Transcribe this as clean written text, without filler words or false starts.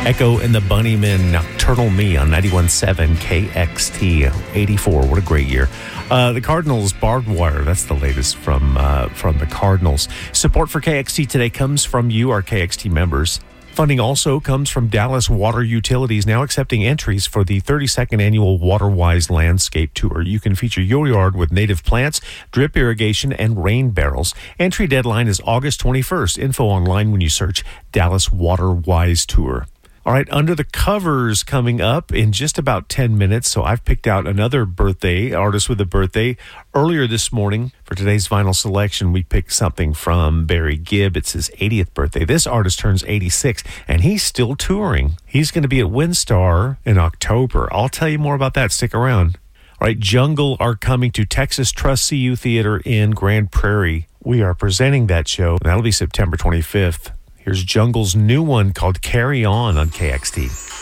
Echo and the Bunnymen, Nocturnal Me on 91.7 KXT 84. What a great year. The Cardinals, Barbed Wire. That's the latest from the Cardinals. Support for KXT today comes from you, our KXT members. Funding also comes from Dallas Water Utilities, now accepting entries for the 32nd annual WaterWise Landscape Tour. You can feature your yard with native plants, drip irrigation, and rain barrels. Entry deadline is August 21st. Info online when you search Dallas WaterWise Tour. All right, Under the Covers coming up in just about 10 minutes. So I've picked out another birthday, artist with a birthday. Earlier this morning, for today's vinyl selection, we picked something from Barry Gibb. It's his 80th birthday. This artist turns 86, and he's still touring. He's going to be at WinStar in October. I'll tell you more about that. Stick around. All right, Jungle are coming to Texas Trust CU Theater in Grand Prairie. We are presenting that show. That'll be September 25th. Here's Jungle's new one called Carry On KXT.